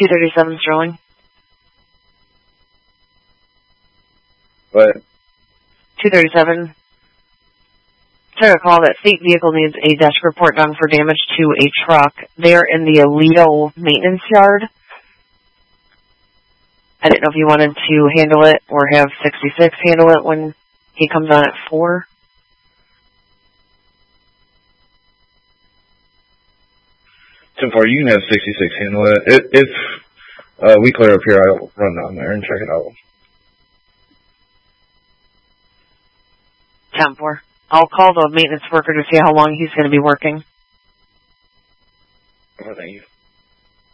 237 Sterling. What? 237. Sir, call that state vehicle needs a desk report done for damage to a truck. They are in the Aledo maintenance yard. I didn't know if you wanted to handle it or have 66 handle it when he comes on at 4. Before you can have 66 handle it. If we clear up here, I'll run down there and check it out. 10-4. I'll call the maintenance worker to see how long he's going to be working. Oh, thank you.